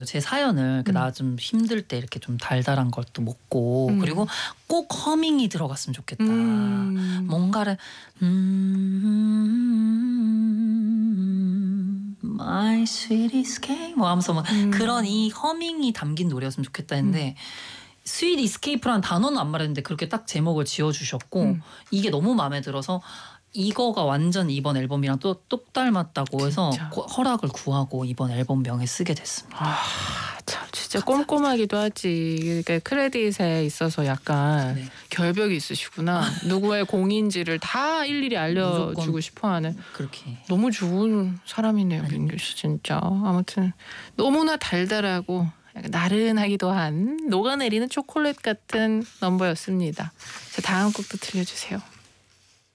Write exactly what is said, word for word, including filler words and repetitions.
제 사연을 음. 나 좀 힘들 때 이렇게 좀 달달한 것도 먹고 음. 그리고 꼭 허밍이 들어갔으면 좋겠다. 음. 뭔가를 음 My sweet escape 뭐 하면서 막 음. 그런 이 허밍이 담긴 노래였으면 좋겠다 음. 했는데 sweet escape라는 단어는 안 말했는데 그렇게 딱 제목을 지어주셨고 음. 이게 너무 마음에 들어서 이거가 완전 이번 앨범이랑 또 똑 닮았다고 해서 진짜. 고- 허락을 구하고 이번 앨범명에 쓰게 됐습니다. 아, 참 진짜 감사합니다. 꼼꼼하기도 하지. 그러니까 크레딧에 있어서 약간 네. 결벽이 있으시구나. 누구의 공인지를 다 일일이 알려주고 무조건 싶어하는. 그렇게. 너무 좋은 사람이네요, 민규 아닙니다. 씨 진짜. 아무튼 너무나 달달하고 약간 나른하기도 한 녹아내리는 초콜릿 같은 넘버였습니다. 자, 다음 곡도 들려주세요.